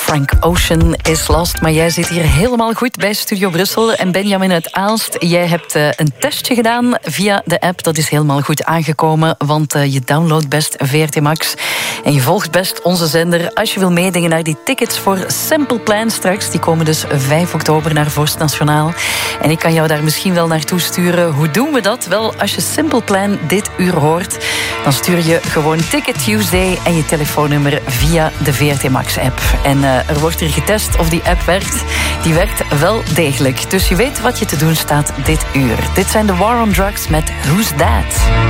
Frank Ocean is Lost. Maar jij zit hier helemaal goed bij Studio Brussel. En Benjamin uit Aalst, jij hebt een testje gedaan via de app. Dat is helemaal goed aangekomen, want je downloadt best VRT Max. En je volgt best onze zender als je wil meedingen naar die tickets voor Simple Plan straks. Die komen dus 5 oktober naar Vorst Nationaal. En ik kan jou daar misschien wel naartoe sturen. Hoe doen we dat? Wel, als je Simple Plan dit uur hoort, dan stuur je gewoon Ticket Tuesday en je telefoonnummer via de VRT Max app. En er wordt hier getest of die app werkt. Die werkt wel degelijk. Dus je weet wat je te doen staat dit uur. Dit zijn de War on Drugs met Who's That?